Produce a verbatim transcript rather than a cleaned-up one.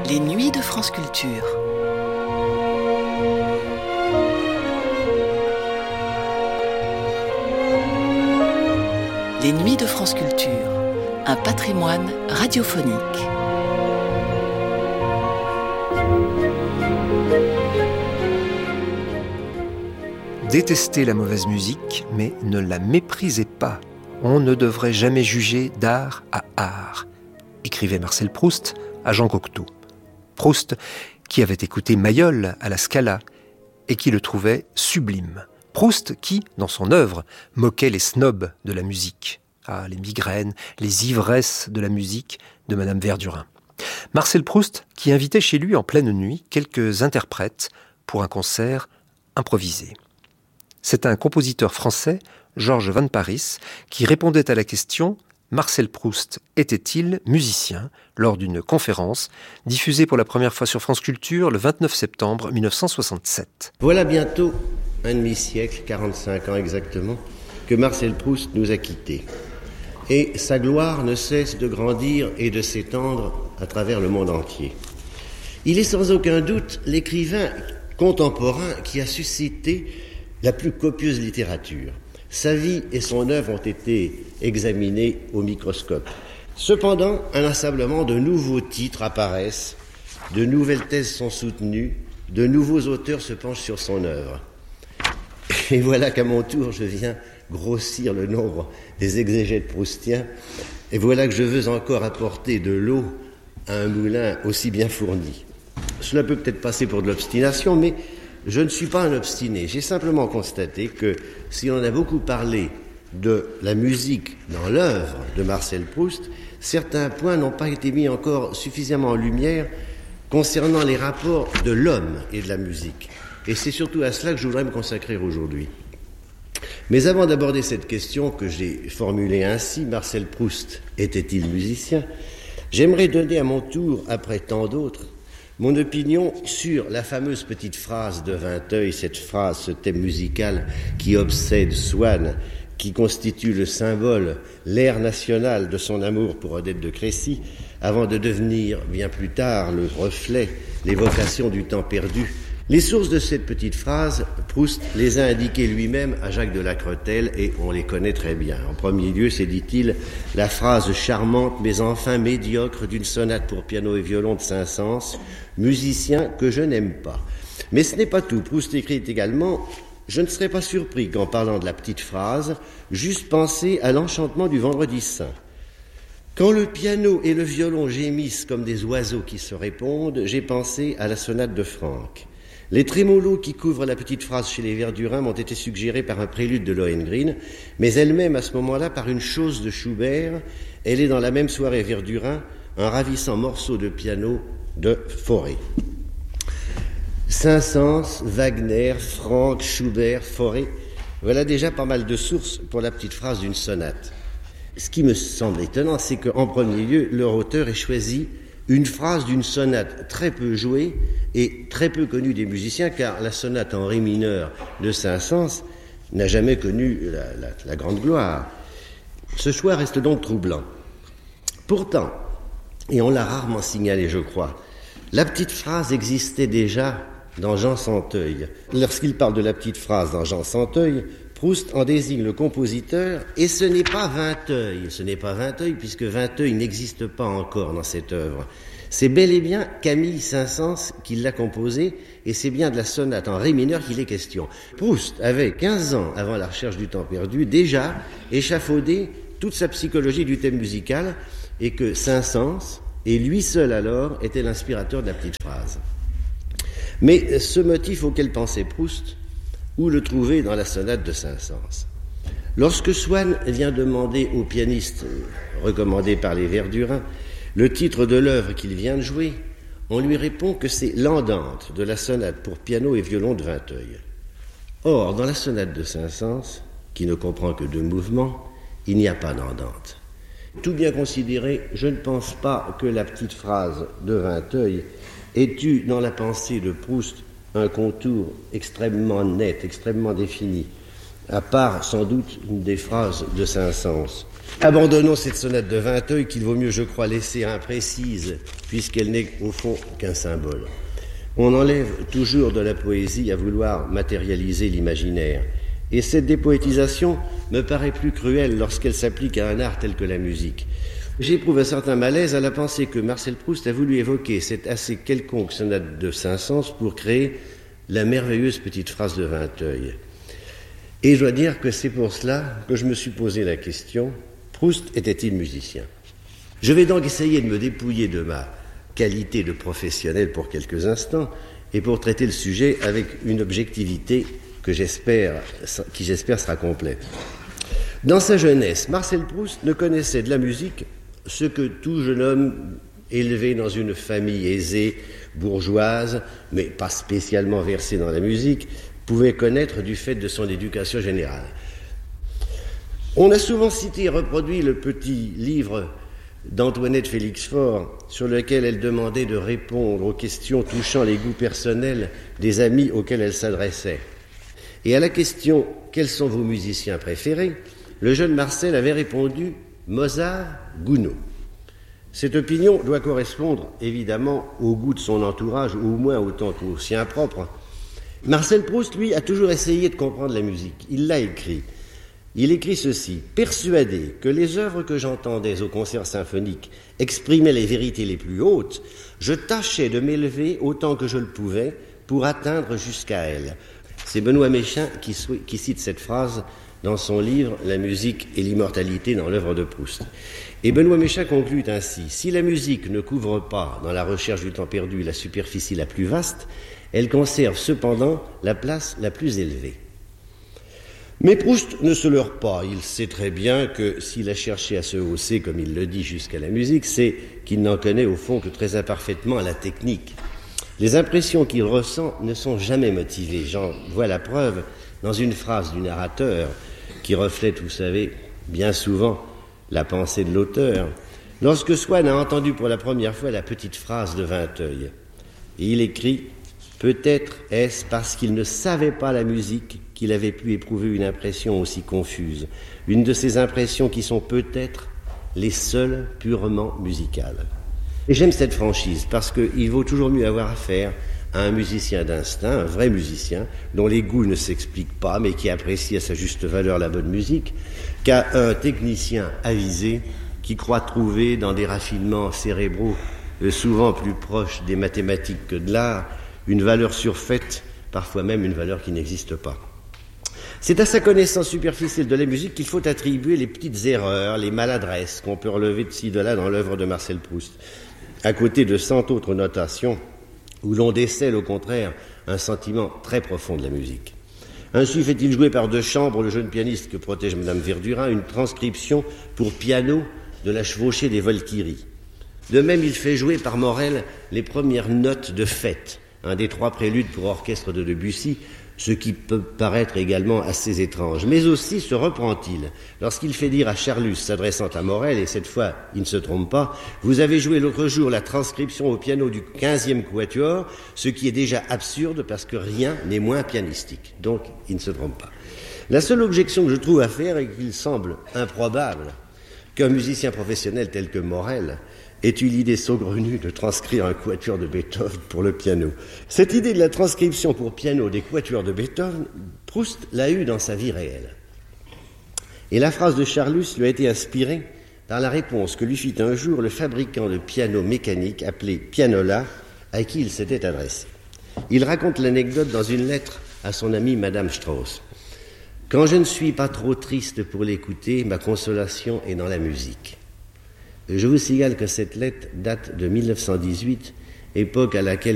Les nuits de France Culture. Les nuits de France Culture, un patrimoine radiophonique. Détestez la mauvaise musique, mais ne la méprisez pas. On ne devrait jamais juger d'art à art, écrivait Marcel Proust à Jean Cocteau. Proust, qui avait écouté Mayol à la Scala et qui le trouvait sublime. Proust qui, dans son œuvre, moquait les snobs de la musique. Ah, les migraines, les ivresses de la musique de Madame Verdurin. Marcel Proust qui invitait chez lui en pleine nuit quelques interprètes pour un concert improvisé. C'est un compositeur français, Georges Van Parijs, qui répondait à la question « Marcel Proust était-il musicien ?» lors d'une conférence diffusée pour la première fois sur France Culture le vingt-neuf septembre mille neuf cent soixante-sept. Voilà bientôt un demi-siècle, quarante-cinq ans exactement, que Marcel Proust nous a quittés. Et sa gloire ne cesse de grandir et de s'étendre à travers le monde entier. Il est sans aucun doute l'écrivain contemporain qui a suscité la plus copieuse littérature. Sa vie et son œuvre ont été examinées au microscope. Cependant, inlassablement, de nouveaux titres apparaissent, de nouvelles thèses sont soutenues, de nouveaux auteurs se penchent sur son œuvre. Et voilà qu'à mon tour, je viens grossir le nombre des exégètes proustiens, et voilà que je veux encore apporter de l'eau à un moulin aussi bien fourni. Cela peut peut-être passer pour de l'obstination, mais je ne suis pas un obstiné. J'ai simplement constaté que si on a beaucoup parlé de la musique dans l'œuvre de Marcel Proust, certains points n'ont pas été mis encore suffisamment en lumière concernant les rapports de l'homme et de la musique. Et c'est surtout à cela que je voudrais me consacrer aujourd'hui. Mais avant d'aborder cette question que j'ai formulée ainsi, Marcel Proust était-il musicien ? J'aimerais donner à mon tour, après tant d'autres, mon opinion sur la fameuse petite phrase de Vinteuil, cette phrase, ce thème musical qui obsède Swann, qui constitue le symbole, l'air national de son amour pour Odette de Crécy, avant de devenir bien plus tard le reflet, l'évocation du temps perdu. Les sources de cette petite phrase, Proust les a indiquées lui-même à Jacques de Lacretelle et on les connaît très bien. En premier lieu, c'est, dit-il, la phrase charmante mais enfin médiocre d'une sonate pour piano et violon de Saint-Saëns, musicien que je n'aime pas. Mais ce n'est pas tout. Proust écrit également « Je ne serais pas surpris qu'en parlant de la petite phrase, j'eusse pensé à l'enchantement du Vendredi Saint. Quand le piano et le violon gémissent comme des oiseaux qui se répondent, j'ai pensé à la sonate de Franck. Les trémolos qui couvrent la petite phrase chez les Verdurin m'ont été suggérés par un prélude de Lohengrin, mais elle-même à ce moment-là par une chose de Schubert. Elle est dans la même soirée Verdurin, un ravissant morceau de piano de Fauré. Saint-Saëns, Wagner, Franck, Schubert, Fauré, voilà déjà pas mal de sources pour la petite phrase d'une sonate. Ce qui me semble étonnant, c'est qu'en premier lieu, leur auteur ait choisi une phrase d'une sonate très peu jouée et très peu connue des musiciens, car la sonate en ré mineur de Saint-Saëns n'a jamais connu la, la, la grande gloire. Ce choix reste donc troublant. Pourtant, et on l'a rarement signalé, je crois, la petite phrase existait déjà dans Jean Santeuil. Lorsqu'il parle de la petite phrase dans Jean Santeuil, Proust en désigne le compositeur, et ce n'est pas Vinteuil, ce n'est pas Vinteuil, puisque Vinteuil n'existe pas encore dans cette œuvre. C'est bel et bien Camille Saint-Saëns qui l'a composé, et c'est bien de la sonate en ré mineur qu'il est question. Proust avait quinze ans avant la recherche du temps perdu, déjà échafaudé toute sa psychologie du thème musical, et que Saint-Saëns, et lui seul alors, était l'inspirateur de la petite phrase. Mais ce motif auquel pensait Proust, où le trouver dans la sonate de Saint-Saëns. Lorsque Swann vient demander au pianiste recommandé par les Verdurin le titre de l'œuvre qu'il vient de jouer, on lui répond que c'est l'andante de la sonate pour piano et violon de Vinteuil. Or, dans la sonate de Saint-Saëns, qui ne comprend que deux mouvements, il n'y a pas d'andante. Tout bien considéré, je ne pense pas que la petite phrase de Vinteuil ait eu dans la pensée de Proust un contour extrêmement net, extrêmement défini, à part sans doute une des phrases de Saint-Saëns. Abandonnons cette sonate de Vinteuil qu'il vaut mieux, je crois, laisser imprécise, puisqu'elle n'est au fond qu'un symbole. On enlève toujours de la poésie à vouloir matérialiser l'imaginaire. Et cette dépoétisation me paraît plus cruelle lorsqu'elle s'applique à un art tel que la musique. J'éprouve un certain malaise à la pensée que Marcel Proust a voulu évoquer cette assez quelconque sonate de Saint-Saëns pour créer la merveilleuse petite phrase de Vinteuil. Et je dois dire que c'est pour cela que je me suis posé la question, Proust était-il musicien ? Je vais donc essayer de me dépouiller de ma qualité de professionnel pour quelques instants et pour traiter le sujet avec une objectivité que j'espère, qui j'espère sera complète. Dans sa jeunesse, Marcel Proust ne connaissait de la musique ce que tout jeune homme élevé dans une famille aisée, bourgeoise, mais pas spécialement versé dans la musique, pouvait connaître du fait de son éducation générale. On a souvent cité et reproduit le petit livre d'Antoinette Félix Faure, sur lequel elle demandait de répondre aux questions touchant les goûts personnels des amis auxquels elle s'adressait. Et à la question « Quels sont vos musiciens préférés ?», le jeune Marcel avait répondu « Mozart, Gounod ». Cette opinion doit correspondre évidemment au goût de son entourage, ou au moins autant qu'au sien propre. Marcel Proust, lui, a toujours essayé de comprendre la musique. Il l'a écrit. Il écrit ceci: « Persuadé que les œuvres que j'entendais au concert symphonique exprimaient les vérités les plus hautes, je tâchais de m'élever autant que je le pouvais pour atteindre jusqu'à elles. » C'est Benoît Méchain qui, qui cite cette phrase dans son livre « La musique et l'immortalité dans l'œuvre de Proust ». Et Benoît Méchain conclut ainsi: « Si la musique ne couvre pas, dans la recherche du temps perdu, la superficie la plus vaste, elle conserve cependant la place la plus élevée. » Mais Proust ne se leurre pas. Il sait très bien que s'il a cherché à se hausser, comme il le dit, jusqu'à la musique, c'est qu'il n'en connaît au fond que très imparfaitement la technique. Les impressions qu'il ressent ne sont jamais motivées. J'en vois la preuve dans une phrase du narrateur qui reflète, vous savez, bien souvent la pensée de l'auteur. Lorsque Swann a entendu pour la première fois la petite phrase de Vinteuil, et il écrit « Peut-être est-ce parce qu'il ne savait pas la musique qu'il avait pu éprouver une impression aussi confuse, une de ces impressions qui sont peut-être les seules purement musicales. » Et j'aime cette franchise parce qu'il vaut toujours mieux avoir affaire à un musicien d'instinct, un vrai musicien, dont les goûts ne s'expliquent pas, mais qui apprécie à sa juste valeur la bonne musique, qu'à un technicien avisé qui croit trouver dans des raffinements cérébraux souvent plus proches des mathématiques que de l'art, une valeur surfaite, parfois même une valeur qui n'existe pas. C'est à sa connaissance superficielle de la musique qu'il faut attribuer les petites erreurs, les maladresses qu'on peut relever de ci de là dans l'œuvre de Marcel Proust, à côté de cent autres notations où l'on décèle au contraire un sentiment très profond de la musique. Ainsi fait-il jouer par deux chambres, le jeune pianiste que protège Madame Verdurin, une transcription pour piano de la chevauchée des Valkyries. De même, il fait jouer par Morel les premières notes de Fête, un des trois préludes pour orchestre de Debussy, ce qui peut paraître également assez étrange. Mais aussi se reprend-il lorsqu'il fait dire à Charlus, s'adressant à Morel, et cette fois il ne se trompe pas, « Vous avez joué l'autre jour la transcription au piano du quinzième quatuor, ce qui est déjà absurde parce que rien n'est moins pianistique. » Donc il ne se trompe pas. La seule objection que je trouve à faire est qu'il semble improbable qu'un musicien professionnel tel que Morel ait eu l'idée saugrenue de transcrire un quatuor de Beethoven pour le piano. Cette idée de la transcription pour piano des quatuors de Beethoven, Proust l'a eue dans sa vie réelle. Et la phrase de Charlus lui a été inspirée par la réponse que lui fit un jour le fabricant de pianos mécaniques appelé Pianola, à qui il s'était adressé. Il raconte l'anecdote dans une lettre à son amie Madame Strauss. « Quand je ne suis pas trop triste pour l'écouter, ma consolation est dans la musique. » Je vous signale que cette lettre date de mille neuf cent dix-huit, époque à laquelle